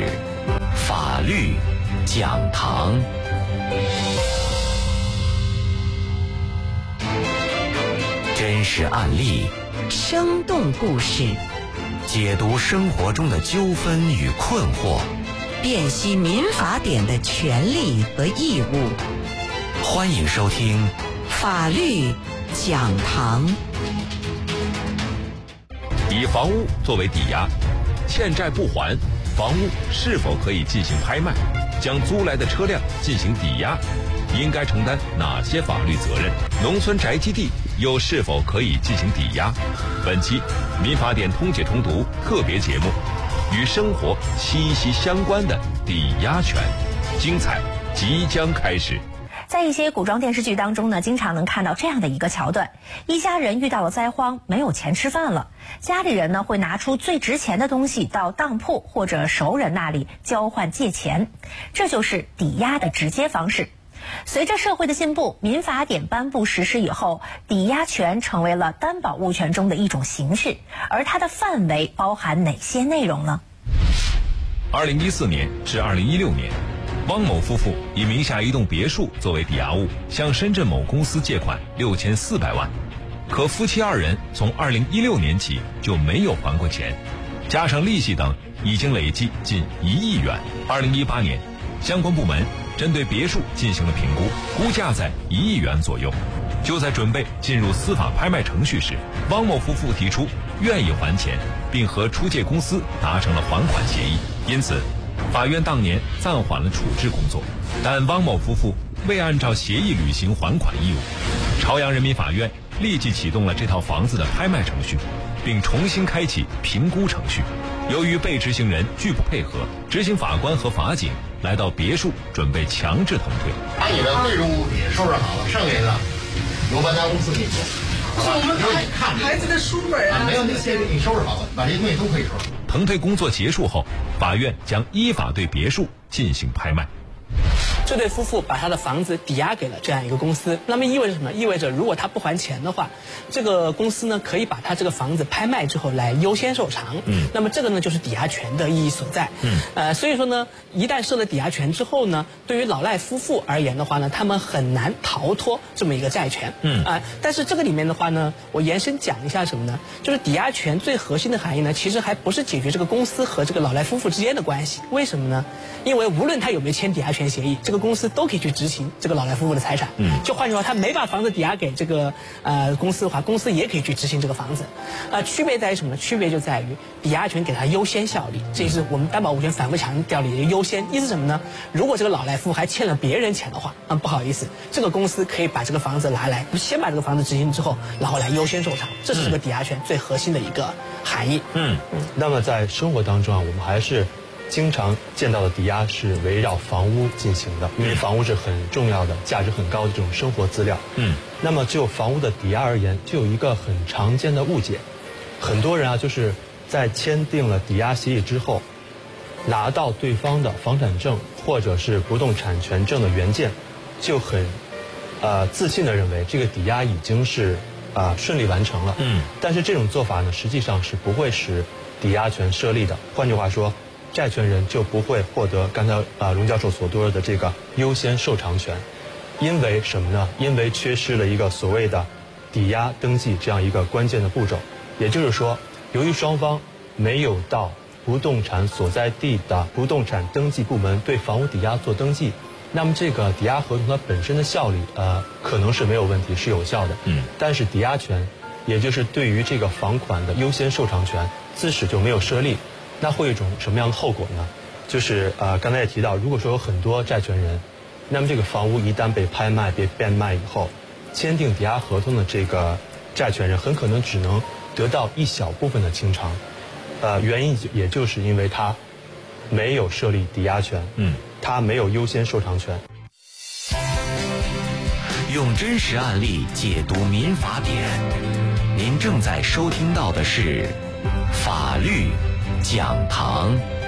是法律讲堂。真实案例， 生动故事， 解读生活中的纠纷与困惑， 辨析民法典的权利和义务。 欢迎收听法律讲堂。 以房屋作为抵押，欠债不还，房屋是否可以进行拍卖？将租来的车辆进行抵押，应该承担哪些法律责任？农村宅基地又是否可以进行抵押？本期民法典通解通读特别节目，与生活息息相关的抵押权，精彩即将开始。 在一些古装电视剧当中呢，经常能看到这样的一个桥段：一家人遇到了灾荒，没有钱吃饭了，家里人呢会拿出最值钱的东西到当铺或者熟人那里交换借钱，这就是抵押的直接方式。随着社会的进步，民法典颁布实施以后，抵押权成为了担保物权中的一种形式，而它的范围包含哪些内容呢 ？2014年至2016年，汪某夫妇以名下一栋别墅作为抵押物，向深圳某公司借款6400万，可夫妻二人从2016年起就没有还过钱，加上利息等，已经累计近1亿元。2018年，相关部门针对别墅进行了评估，估价在1亿元左右。就在准备进入司法拍卖程序时，汪某夫妇提出愿意还钱，并和出借公司达成了还款协议，因此法院当年暂缓了处置工作，但汪某夫妇未按照协议履行还款义务。朝阳人民法院立即启动了这套房子的拍卖程序，并重新开启评估程序。由于被执行人拒不配合，执行法官和法警来到别墅准备强制腾退。 把你的贵重物品收拾好了，剩下的由搬家公司给你做。 是我们孩子的书本啊， 没有那些给你收拾好了，把这些东西都可以收拾。 腾退工作结束后，法院将依法对别墅进行拍卖。 这对夫妇把他的房子抵押给了这样一个公司，那么意味着什么？意味着如果他不还钱的话，这个公司呢可以把他这个房子拍卖之后来优先受偿。那么这个呢就是抵押权的意义所在。所以说呢，一旦设了抵押权之后呢，对于老赖夫妇而言的话呢，他们很难逃脱这么一个债权。但是这个里面的话呢，我延伸讲一下什么呢？就是抵押权最核心的含义呢，其实还不是解决这个公司和这个老赖夫妇之间的关系。为什么呢？因为无论他有没有签抵押权协议，这个公司都可以去执行这个老赖夫妇的财产。就换句话，他没把房子抵押给这个公司的话，公司也可以去执行这个房子。区别在于什么呢？区别就在于抵押权给他优先效力，这也是我们担保物权反复强调里的优先。意思是什么呢？如果这个老赖夫还欠了别人钱的话，不好意思，这个公司可以把这个房子拿来，先把这个房子执行之后，然后来优先受偿。这是这个抵押权最核心的一个含义。 那么在生活当中啊，我们还是经常见到的抵押是围绕房屋进行的，因为房屋是很重要的、价值很高的这种生活资料。那么就房屋的抵押而言，就有一个很常见的误解，很多人啊就是在签订了抵押协议之后，拿到对方的房产证或者是不动产权证的原件，就很自信地认为这个抵押已经是顺利完成了。但是这种做法呢，实际上是不会使抵押权设立的。换句话说，债权人就不会获得刚才龙教授所说的这个优先受偿权。因为什么呢？因为缺失了一个所谓的抵押登记这样一个关键的步骤。也就是说，由于双方没有到不动产所在地的不动产登记部门对房屋抵押做登记，那么这个抵押合同它本身的效力可能是没有问题，是有效的。但是抵押权，也就是对于这个房款的优先受偿权，自始就没有设立。那会有一种什么样的后果呢？就是刚才也提到，如果说有很多债权人，那么这个房屋一旦被拍卖、被变卖以后，签订抵押合同的这个债权人很可能只能得到一小部分的清偿。原因也就是因为他没有设立抵押权，他没有优先受偿权。 用真实案例解读民法典，您正在收听到的是法律讲堂。